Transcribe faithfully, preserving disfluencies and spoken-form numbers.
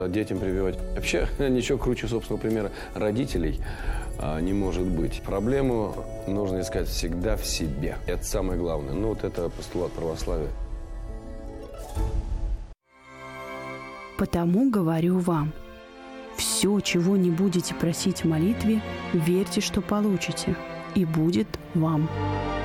Детям прививать. Вообще, ничего круче собственного примера родителей а, не может быть. Проблему нужно искать всегда в себе. Это самое главное. Ну, вот это постулат православия. Потому говорю вам, все, чего не будете просить в молитве, верьте, что получите, и будет вам.